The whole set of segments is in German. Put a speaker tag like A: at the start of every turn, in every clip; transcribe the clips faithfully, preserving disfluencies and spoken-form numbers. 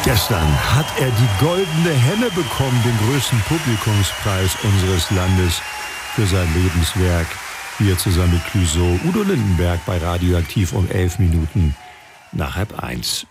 A: Gestern hat er die Goldene Henne bekommen, den größten Publikumspreis unseres Landes für sein Lebenswerk. Hier zusammen mit Clouseau, Udo Lindenberg bei Radioaktiv um elf Minuten nach halb eins.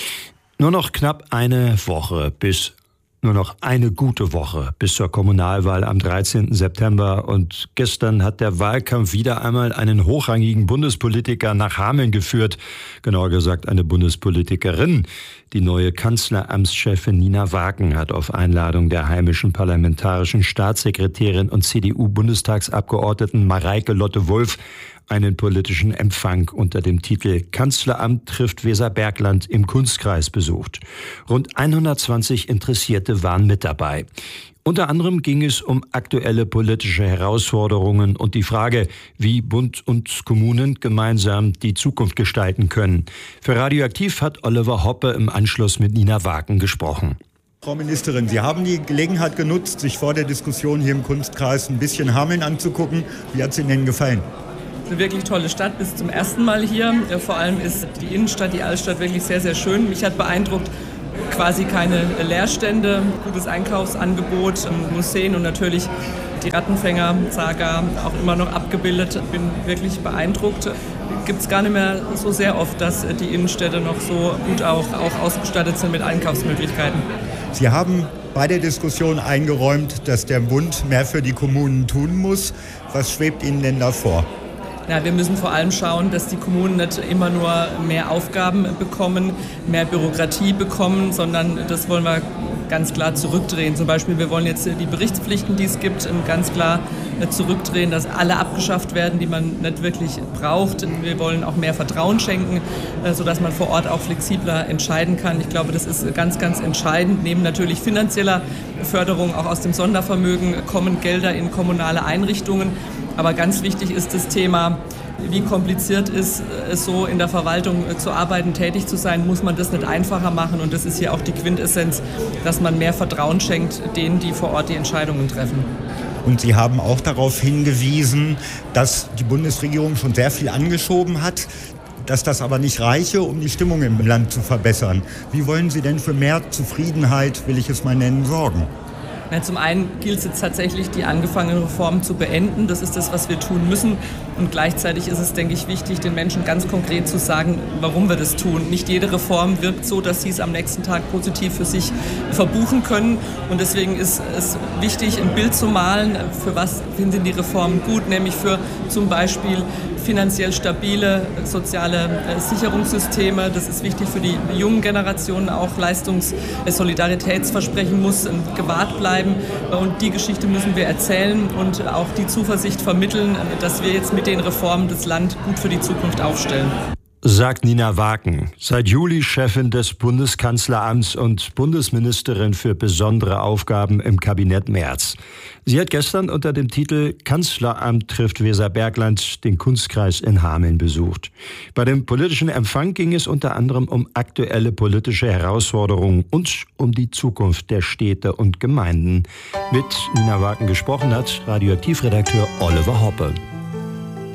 A: Nur noch knapp eine Woche bis Nur noch eine gute Woche bis zur Kommunalwahl am dreizehnten September. Und gestern hat der Wahlkampf wieder einmal einen hochrangigen Bundespolitiker nach Hameln geführt. Genauer gesagt eine Bundespolitikerin. Die neue Kanzleramtschefin Nina Wagen hat auf Einladung der heimischen parlamentarischen Staatssekretärin und C D U-Bundestagsabgeordneten Mareike Lotte-Wulff einen politischen Empfang unter dem Titel Kanzleramt trifft Weserbergland im Kunstkreis besucht. Rund hundertzwanzig Interessierte waren mit dabei. Unter anderem ging es um aktuelle politische Herausforderungen und die Frage, wie Bund und Kommunen gemeinsam die Zukunft gestalten können. Für Radioaktiv hat Oliver Hoppe im Anschluss mit Nina Wagen gesprochen.
B: Frau Ministerin, Sie haben die Gelegenheit genutzt, sich vor der Diskussion hier im Kunstkreis ein bisschen Hameln anzugucken. Wie hat es Ihnen denn gefallen?
C: Eine wirklich tolle Stadt, bis zum ersten Mal hier. Vor allem ist die Innenstadt, die Altstadt wirklich sehr, sehr schön. Mich hat beeindruckt, quasi keine Leerstände, gutes Einkaufsangebot, Museen und natürlich die Rattenfänger-Saga auch immer noch abgebildet. Ich bin wirklich beeindruckt. Gibt es gar nicht mehr so sehr oft, dass die Innenstädte noch so gut auch, auch ausgestattet sind mit Einkaufsmöglichkeiten.
B: Sie haben bei der Diskussion eingeräumt, dass der Bund mehr für die Kommunen tun muss. Was schwebt Ihnen denn da vor?
C: Ja, wir müssen vor allem schauen, dass die Kommunen nicht immer nur mehr Aufgaben bekommen, mehr Bürokratie bekommen, sondern das wollen wir ganz klar zurückdrehen. Zum Beispiel, wir wollen jetzt die Berichtspflichten, die es gibt, ganz klar zurückdrehen, dass alle abgeschafft werden, die man nicht wirklich braucht. Wir wollen auch mehr Vertrauen schenken, sodass man vor Ort auch flexibler entscheiden kann. Ich glaube, das ist ganz, ganz entscheidend. Neben natürlich finanzieller Förderung, auch aus dem Sondervermögen, kommen Gelder in kommunale Einrichtungen. Aber ganz wichtig ist das Thema, wie kompliziert ist es so in der Verwaltung zu arbeiten, tätig zu sein, muss man das nicht einfacher machen. Und das ist hier auch die Quintessenz, dass man mehr Vertrauen schenkt denen, die vor Ort die Entscheidungen treffen.
B: Und Sie haben auch darauf hingewiesen, dass die Bundesregierung schon sehr viel angeschoben hat, dass das aber nicht reiche, um die Stimmung im Land zu verbessern. Wie wollen Sie denn für mehr Zufriedenheit, will ich es mal nennen, sorgen?
C: Ja, zum einen gilt es jetzt tatsächlich, die angefangene Reform zu beenden. Das ist das, was wir tun müssen. Und gleichzeitig ist es, denke ich, wichtig, den Menschen ganz konkret zu sagen, warum wir das tun. Nicht jede Reform wirkt so, dass sie es am nächsten Tag positiv für sich verbuchen können. Und deswegen ist es wichtig, ein Bild zu malen, für was finden die Reformen gut, nämlich für zum Beispiel finanziell stabile soziale Sicherungssysteme. Das ist wichtig für die jungen Generationen. Auch Leistungs-, Solidaritätsversprechen muss gewahrt bleiben. Und die Geschichte müssen wir erzählen und auch die Zuversicht vermitteln, dass wir jetzt mit den Reformen das Land gut für die Zukunft aufstellen.
A: Sagt Nina Wagen, seit Juli Chefin des Bundeskanzleramts und Bundesministerin für besondere Aufgaben im Kabinett Merz. Sie hat gestern unter dem Titel Kanzleramt trifft Weserbergland den Kunstkreis in Hameln besucht. Bei dem politischen Empfang ging es unter anderem um aktuelle politische Herausforderungen und um die Zukunft der Städte und Gemeinden. Mit Nina Wagen gesprochen hat Radioaktivredakteur Oliver Hoppe.